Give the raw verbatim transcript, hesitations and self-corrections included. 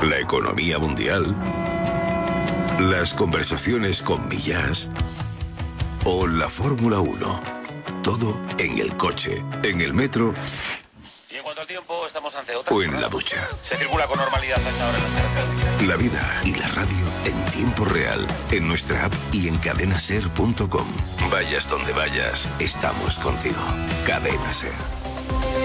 la economía mundial, las conversaciones con Millás o la Fórmula uno. Todo en el coche, en el metro Y en cuanto al tiempo, estamos ante otra. o en la ducha. Se circula con normalidad hasta ahora en las carreteras. La vida y la radio en tiempo real, en nuestra app y en cadena ser punto com. Vayas donde vayas, estamos contigo. Cadena Ser.